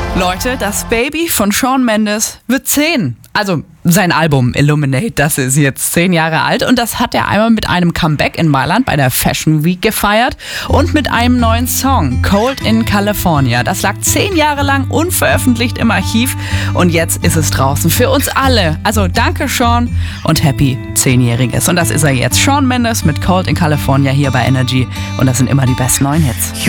Leute, das Baby von Shawn Mendes wird 10. Also sein Album Illuminate, das ist jetzt 10 Jahre alt und das hat er einmal mit einem Comeback in Mailand bei der Fashion Week gefeiert und mit einem neuen Song, Cold in California. Das lag 10 Jahre lang unveröffentlicht im Archiv und jetzt ist es draußen für uns alle. Also danke Shawn und happy 10-Jähriges. Und das ist er jetzt. Shawn Mendes mit Cold in California hier bei Energy und das sind immer die besten neuen Hits.